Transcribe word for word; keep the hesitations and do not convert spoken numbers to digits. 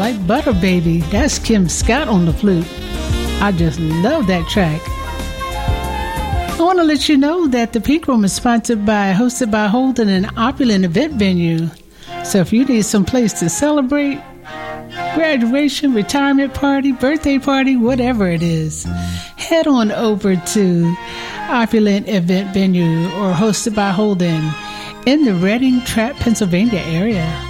Like Butter Baby. That's Kim Scott on the flute. I just love that track. I want to let you know that the Pink Room is sponsored by, hosted by Holden, an opulent event venue. So if you need some place to celebrate, graduation, retirement party, birthday party, whatever it is, head on over to Opulent Event Venue or hosted by Holden in the Reading, Trapp, Pennsylvania area.